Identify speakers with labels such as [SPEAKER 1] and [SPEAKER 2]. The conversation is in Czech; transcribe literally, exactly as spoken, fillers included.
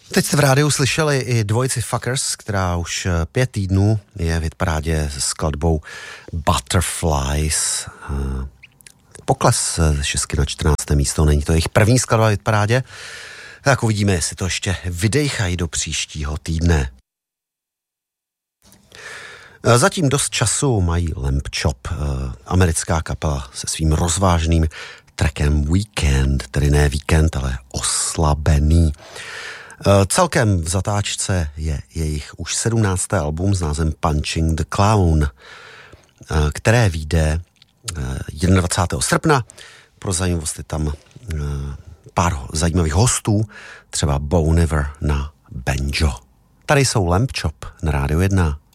[SPEAKER 1] Teď jste v rádiu slyšeli i dvojici Fuckers, která už pět týdnů je v hitparádě s skladbou Butterflies. Pokles z šestky na čtrnácté místo, není to jejich první skladba v hitparádě. Tak uvidíme, jestli to ještě vydejchají do příštího týdne. Zatím dost času mají Lamb Chop, americká kapela se svým rozvážným trackem Weekend, tedy ne víkend, ale oslabený. Celkem v zatáčce je jejich už sedmnácté album s názvem Punching the Clown, které vyjde dvacátého prvního srpna. Pro zajímavost je tam pár zajímavých hostů, třeba Bon Iver na banjo. Tady jsou Lamb Chop na Rádiu jedna.